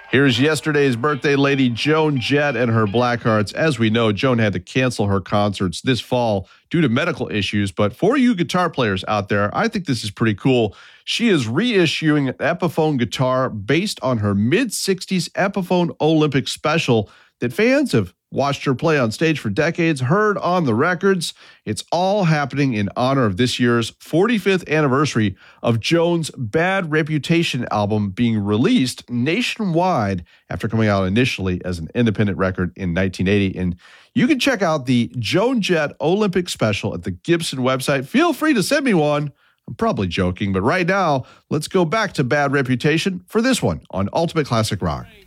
Here's yesterday's birthday lady, Joan Jett, and her Blackhearts. As we know, Joan had to cancel her concerts this fall due to medical issues. But for you guitar players out there, I think this is pretty cool. She is reissuing an Epiphone guitar based on her mid-60s Epiphone Olympic special that fans have watched her play on stage for decades, heard on the records. It's all happening in honor of this year's 45th anniversary of Joan's Bad Reputation album being released nationwide after coming out initially as an independent record in 1980. And you can check out the Joan Jett Olympic special at the Gibson website. Feel free to send me one. I'm probably joking, but right now, let's go back to Bad Reputation for this one on Ultimate Classic Rock.